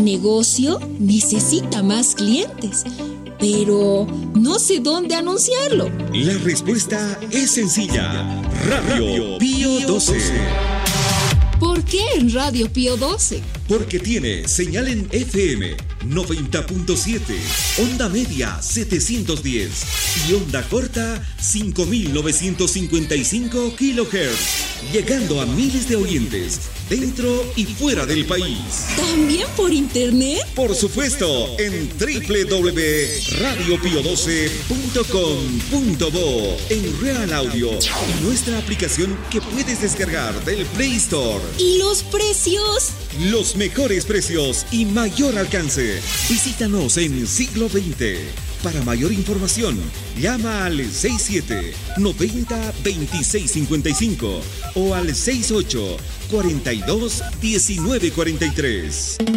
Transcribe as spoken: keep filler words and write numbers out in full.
negocio necesita más clientes, pero no sé dónde anunciarlo. La respuesta es sencilla. Radio Pío doce. ¿Por qué en Radio Pío doce? Porque tiene señal en F M noventa punto siete, onda media setecientos diez y onda corta cinco mil novecientos cincuenta y cinco kilohertz, llegando a miles de oyentes dentro y fuera del país. ¿También por internet? Por supuesto, en doble u doble u doble u punto radio pío doce punto com punto bo, en Real Audio y nuestra aplicación que puedes descargar del Play Store. ¿Y los precios? Los mejores precios y mayor alcance. Visítanos en Siglo veinte. Para mayor información, llama al seis siete noventa veintiséis cincuenta y cinco o al seis ocho cuarenta y dos diecinueve cuarenta y tres.